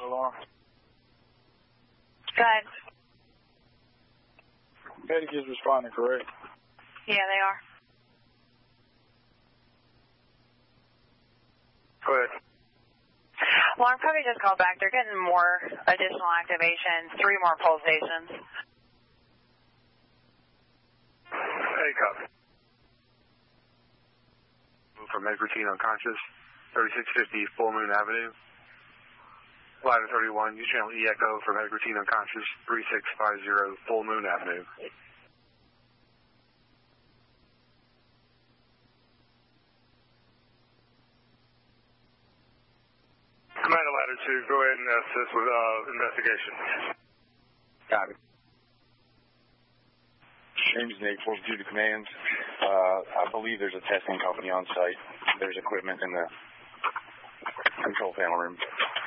alarm. Go ahead. Medic is responding, correct? Yeah, they are. Go ahead. Alarm company just called back. They're getting more additional activations, 3 more pole stations. Hey, copy. From Medic routine unconscious, 3650 Full Moon Avenue. Ladder 31, use channel E-Echo for Medic routine unconscious, 3650 Full Moon Avenue. Commander Ladder 2, go ahead and assist with investigation. Copy. James Nate, 4 to command. I believe there's a testing company on site. There's equipment in the control panel room.